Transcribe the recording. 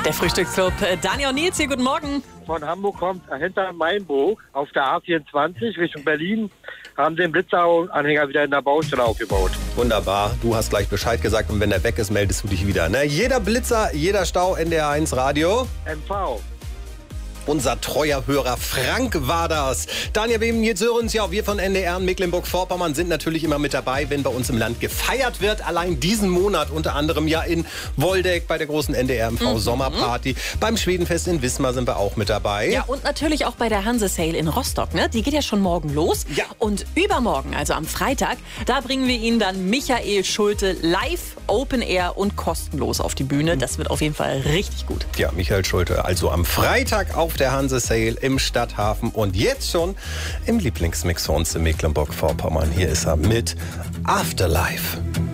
Der Frühstücksclub. Daniel und Nils hier, guten Morgen. Von Hamburg kommt hinter Mainburg auf der A24 Richtung Berlin, haben den Blitzeranhänger wieder in der Baustelle aufgebaut. Wunderbar, du hast gleich Bescheid gesagt und wenn der weg ist, meldest du dich wieder. Ne? Jeder Blitzer, jeder Stau, NDR1 Radio. MV. Unser treuer Hörer Frank war das. Daniel, wir Nils Sörens, ja, wir von NDR in Mecklenburg-Vorpommern sind natürlich immer mit dabei, wenn bei uns im Land gefeiert wird. Allein diesen Monat unter anderem ja in Woldeck bei der großen NDR-MV-Sommerparty. Beim Schwedenfest in Wismar sind wir auch mit dabei. Ja, und natürlich auch bei der Hanse-Sale in Rostock. Ne? Die geht ja schon morgen los. Ja. Und übermorgen, also am Freitag, da bringen wir Ihnen dann Michael Schulte live, Open Air und kostenlos auf die Bühne. Das wird auf jeden Fall richtig gut. Ja, Michael Schulte, also am Freitag auf der Hanse-Sale im Stadthafen und jetzt schon im Lieblingsmix für uns in Mecklenburg-Vorpommern. Hier ist er mit Afterlife.